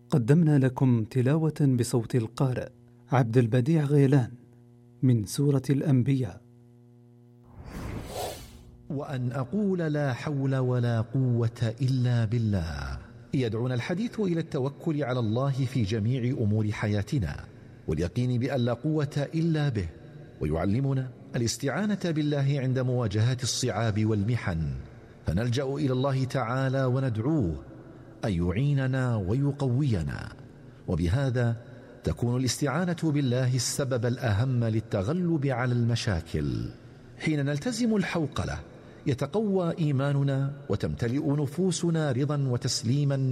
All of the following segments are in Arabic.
قدمنا لكم تلاوة بصوت القارئ عبد البديع غيلان من سورة الأنبياء. وأن أقول لا حول ولا قوة إلا بالله. يدعونا الحديث إلى التوكل على الله في جميع أمور حياتنا واليقين بأن لا قوة إلا به، ويعلمنا الاستعانة بالله عند مواجهة الصعاب والمحن، فنلجأ إلى الله تعالى وندعوه أن يعيننا ويقوينا، وبهذا تكون الاستعانة بالله السبب الأهم للتغلب على المشاكل. حين نلتزم الحوقلة يتقوى إيماننا وتمتلئ نفوسنا رضا وتسليما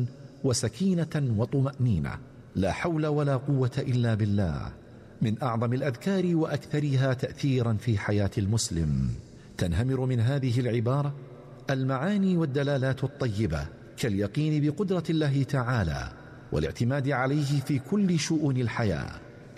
وسكينة وطمأنينة. لا حول ولا قوة إلا بالله من أعظم الأذكار وأكثرها تأثيرا في حياة المسلم. تنهمر من هذه العبارة المعاني والدلالات الطيبة كاليقين بقدرة الله تعالى والاعتماد عليه في كل شؤون الحياة.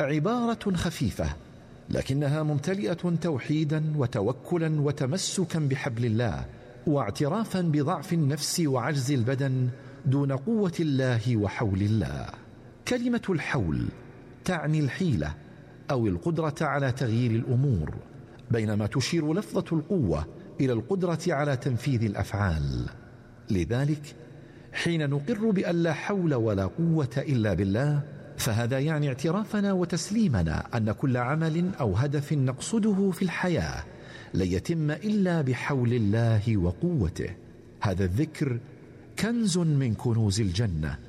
عبارة خفيفة لكنها ممتلئة توحيدا وتوكلا وتمسكا بحبل الله، واعترافا بضعف النفس وعجز البدن دون قوة الله وحول الله. كلمة الحول تعني الحيلة أو القدرة على تغيير الأمور، بينما تشير لفظة القوة إلى القدرة على تنفيذ الأفعال. لذلك حين نقر بأن لا حول ولا قوة إلا بالله، فهذا يعني اعترافنا وتسليمنا أن كل عمل أو هدف نقصده في الحياة لن يتم إلا بحول الله وقوته. هذا الذكر كنز من كنوز الجنة،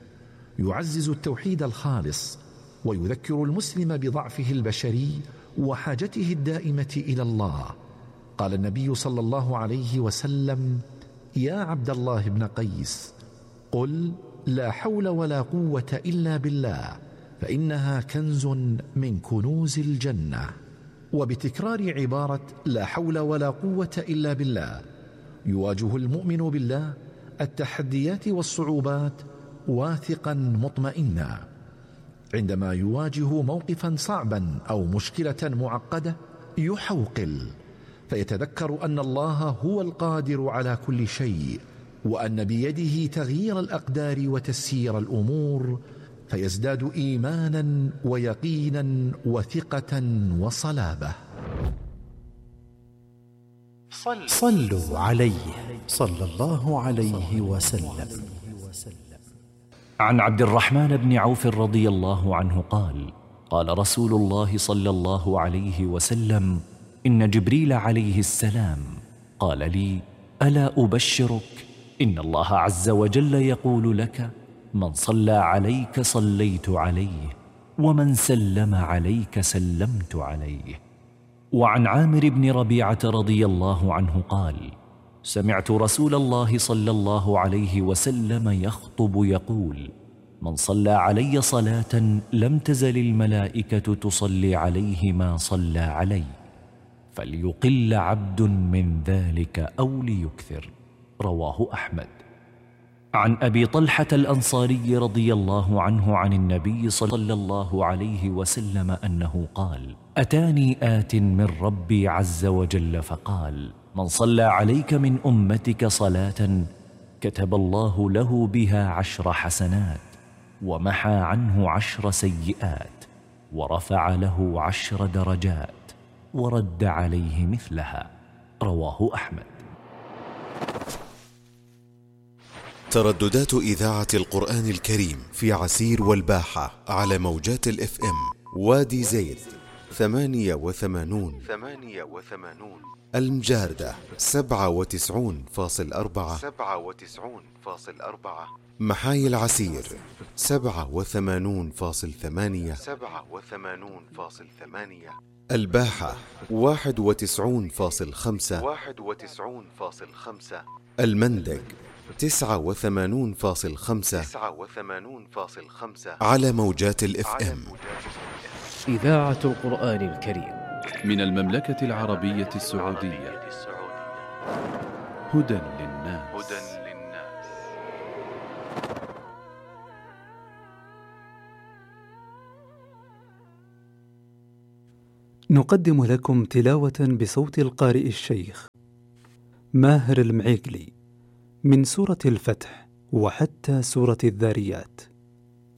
يعزز التوحيد الخالص ويذكر المسلم بضعفه البشري وحاجته الدائمة إلى الله. قال النبي صلى الله عليه وسلم: يا عبد الله بن قيس، قل لا حول ولا قوة إلا بالله، فإنها كنز من كنوز الجنة. وبتكرار عبارة لا حول ولا قوة إلا بالله يواجه المؤمن بالله التحديات والصعوبات واثقا مطمئنا. عندما يواجه موقفا صعبا أو مشكلة معقدة يحوقل، فيتذكر أن الله هو القادر على كل شيء، وأن بيده تغيير الأقدار وتسيير الأمور، فيزداد إيمانا ويقينا وثقة وصلابة. صلوا عليه صلى الله عليه وسلم. عن عبد الرحمن بن عوف رضي الله عنه قال: قال رسول الله صلى الله عليه وسلم: إن جبريل عليه السلام قال لي: ألا أبشرك؟ إن الله عز وجل يقول لك: من صلى عليك صليت عليه، ومن سلم عليك سلمت عليه. وعن عامر بن ربيعة رضي الله عنه قال: سمعت رسول الله صلى الله عليه وسلم يخطب يقول: من صلى علي صلاة لم تزل الملائكة تصلي عليه ما صلى علي، فليقل عبد من ذلك أو ليكثر. رواه أحمد. عن أبي طلحة الأنصاري رضي الله عنه عن النبي صلى الله عليه وسلم أنه قال: أتاني آت من ربي عز وجل فقال: من صلى عليك من أمتك صلاة كتب الله له بها 10 حسنات، ومحى عنه 10 سيئات، ورفع له 10 درجات، ورد عليه مثلها. رواه أحمد. ترددات إذاعة القرآن الكريم في عسير والباحة على موجات الإف إم وادي زيد 88، المجاردة 97.4، محاي العسير 87.8، الباحة 91.5، المندق 89.5 على موجات الإف إم. إذاعة القرآن الكريم من المملكة العربية السعودية. هدى للناس. نقدم لكم تلاوة بصوت القارئ الشيخ ماهر المعيقلي من سورة الفتح وحتى سورة الذاريات.